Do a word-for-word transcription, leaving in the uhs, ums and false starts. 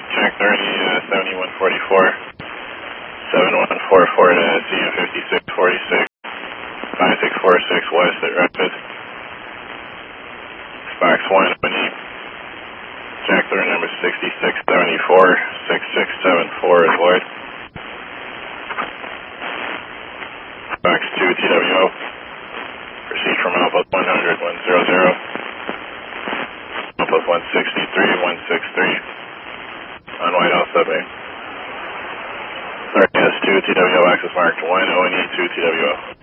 Check thirty, uh, seventy-one forty-four, seven one four four to C U fifty-six forty-six, five six four six west at Rapid. Box one, Winnie. Jack thirty number sixty-six seventy-four, six six seven four is void. Box two, T W O. Proceed from Alpha one hundred, one hundred. Alpha one sixty-three, one sixty-three. On White House subway. thirty S two, T W O, access marked one, O N E two, T W O.